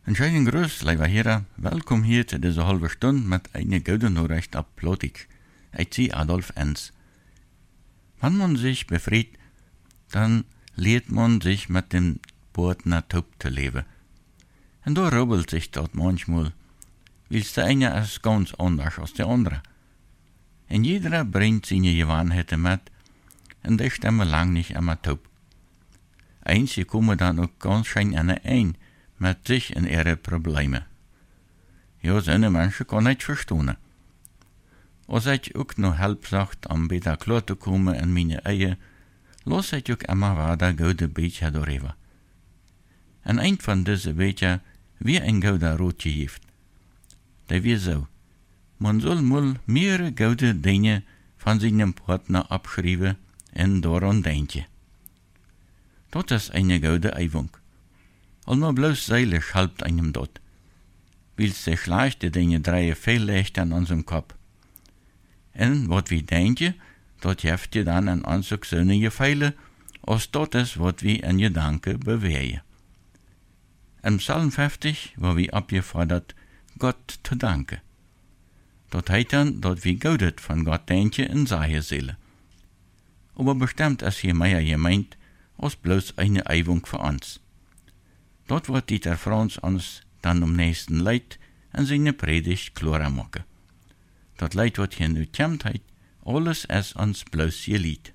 Een schönen Gruß, lieber Herr. Welkom hier zu dieser halben Stunde mit einer guten Nachricht ab Plotik. Ich bin Adolf Enz. Wenn man sich befreit, dann lehrt man sich mit dem Partner taub zu leben. Und da rubbelt sich dort manchmal, weil der eine ist ganz anders als der andere. Und jeder bringt seine Gewohnheiten mit, und die stimmen lang nicht immer taub. Einige kommen dann auch ganz schön ein mit sich und ihre Probleme. Ja, so eine Menschen kann ich verstehen. Als ich auch noch Hilfe sagt, um besser klarzukommen in meine Ehe, lasse ich auch immer weiter gute Bücher darüber. Und ein von diesen Büchern, wie ein guter Rat gibt, der wie so: Man soll mal mehrere gute Dinge von seinem Partner abschreiben und daran denken. Das ist eine gute Übung. Allmal bloß seelisch helpt einem dort. Weil die schlechte Dinge drehen viel leichter an unserem Kopf. Und was wir denken, das hilft dir dann an unsere Söhne Gefehle, als das ist, was wir in Gedanken bewegen. Im Psalm 50 war wir abgefordert, Gott zu danken. Das heißt dann, dass wir Gutes von Gott denken in seiner Seele. Aber bestimmt ist hier mehr gemeint, als bloß eine Übung für uns. Dort wird Dieter Franz uns dann nächsten Leid in seine Predigt klarer machen. Das Leid wird hier nu tjemtheit, alles ist uns bloß geliehen.